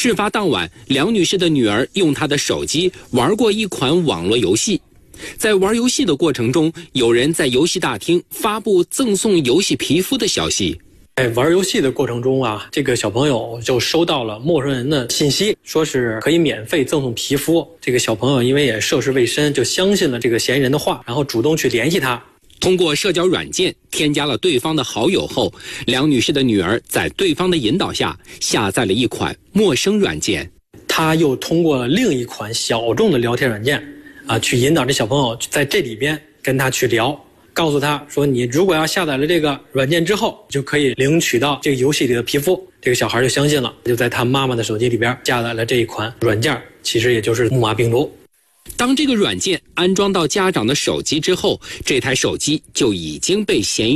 事发当晚，梁女士的女儿用她的手机玩过一款网络游戏。在玩游戏的过程中，有人在游戏大厅发布赠送游戏皮肤的消息。 在玩游戏的过程中啊，这个小朋友就收到了陌生人的信息，说是可以免费赠送皮肤。这个小朋友因为也涉世未深，就相信了这个嫌疑人的话，然后主动去联系他。 通过社交软件添加了对方的好友后，梁女士的女儿在对方的引导下下载了一款陌生软件。 他又通过另一款小众的聊天软件去引导这小朋友在这里边跟他去聊，告诉他说，你如果要下载了这个软件之后，就可以领取到这个游戏里的皮肤。这个小孩就相信了，就在他妈妈的手机里边下载了这一款软件，其实也就是木马病毒。 当这个软件安装到家长的手机之后，这台手机就已经被嫌疑